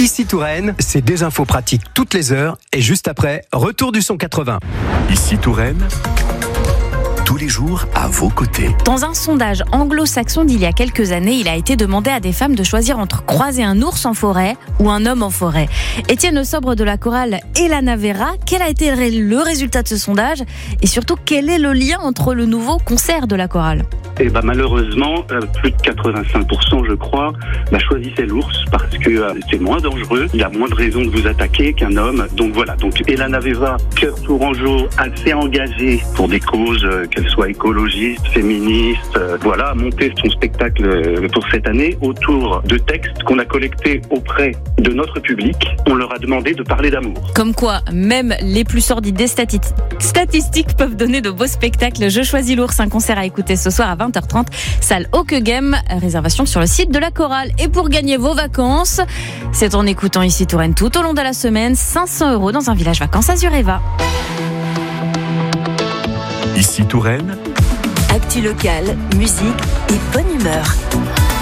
Ici Touraine, c'est des infos pratiques toutes les heures et juste après, retour du son 80. Ici Touraine, tous les jours à vos côtés. Dans un sondage anglo-saxon d'il y a quelques années, il a été demandé à des femmes de choisir entre croiser un ours en forêt ou un homme en forêt. Étienne Le Sobre de la chorale Elana Vera, quel a été le résultat de ce sondage et surtout quel est le lien entre le nouveau concert de la chorale ? Malheureusement, plus de 85%, je crois, choisissait l'ours parce que c'est moins dangereux, il y a moins de raisons de vous attaquer qu'un homme. Donc voilà, Elana Vera, cœur tourangeau, assez engagée pour des causes, qu'elles soient écologistes, féministes, a monté son spectacle pour cette année autour de textes qu'on a collectés auprès de notre public. On leur a demandé de parler d'amour. Comme quoi, même les plus sordides des statistiques peuvent donner de beaux spectacles. Je choisis l'ours, un concert à écouter ce soir à 20h30, salle Ockeghem, réservation sur le site de la chorale. Et pour gagner vos vacances, c'est en écoutant Ici Touraine tout au long de la semaine, 500 € dans un village vacances à Zureva. Ici Touraine, actu locale, musique et bonne humeur.